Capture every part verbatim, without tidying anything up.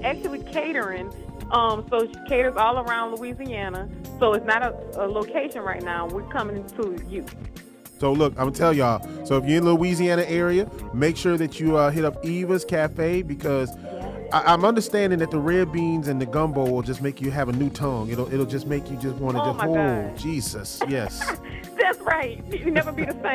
actually catering. Um, so she caters all around Louisiana. So it's not a, a location right now. We're coming to you. So look, I'm gonna tell y'all. So if you're in the Louisiana area, make sure that you uh, hit up Eva's Cafe, because I, I'm understanding that the red beans and the gumbo will just make you have a new tongue. It'll it'll just make you just want to Oh, just my oh God. Jesus, yes. That's right. You never be the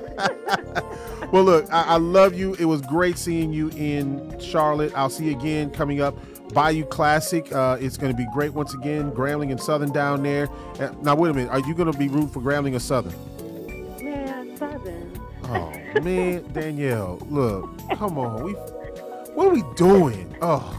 same. Well, look, I, I love you. It was great seeing you in Charlotte. I'll see you again coming up. Bayou Classic. Uh, it's going to be great once again. Grambling and Southern down there. Uh, now, wait a minute. Are you going to be rooting for Grambling or Southern? Man, Southern. Oh, man, Danielle, look, come on. We, what are we doing? Oh.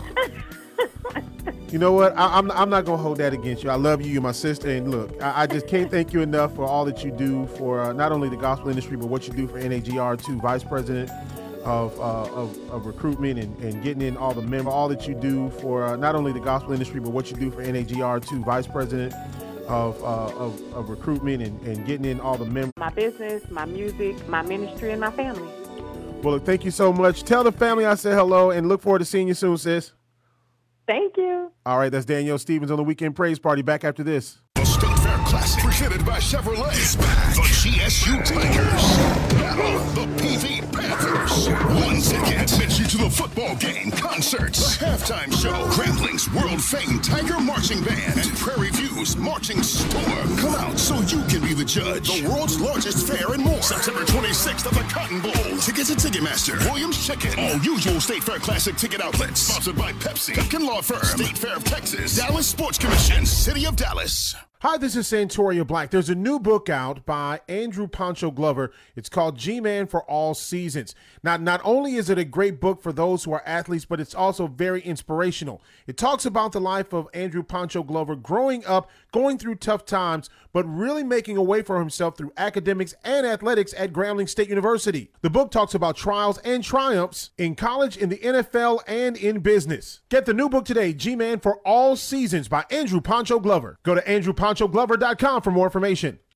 You know what? I, I'm, I'm not going to hold that against you. I love you. You're my sister. And look, I, I just can't thank you enough for all that you do for uh, not only the gospel industry, but what you do for N A G R two, Vice President of, uh, of, of recruitment and, and getting in all the members, all that you do for uh, not only the gospel industry, but what you do for N A G R two, Vice President of, uh, of, of recruitment and, and getting in all the members. My business, my music, my ministry, and my family. Well, look, thank you so much. Tell the family I said hello and look forward to seeing you soon, sis. Thank you. All right, that's Danielle Stevens on the Weekend Praise Party. Back after this. The State Fair Classic, presented by Chevrolet. Is back. The G S U Tigers battle the P V Panthers. One ticket admits you to the football game, concerts, the halftime show, Grambling's world-famed Tiger Marching Band, and Prairie View's Marching Storm. Come out so you can be the judge. The world's largest fair and more. September twenty-sixth at the Cotton Bowl. Tickets at Ticketmaster, Williams Chicken, all usual State Fair Classic ticket outlets. Sponsored by Pepsi, Pepkin Law Firm, State Fair of Texas, Dallas Sports Commission, and City of Dallas. Hi, this is Santoria Black. There's a new book out by Andrew Pancho Glover. It's called G-Man for All Seasons. Now, not only is it a great book for those who are athletes, but it's also very inspirational. It talks about the life of Andrew Pancho Glover growing up, going through tough times, but really making a way for himself through academics and athletics at Grambling State University. The book talks about trials and triumphs in college, in the N F L, and in business. Get the new book today, G-Man for All Seasons by Andrew Pancho Glover. Go to andrew pancho glover dot com for more information.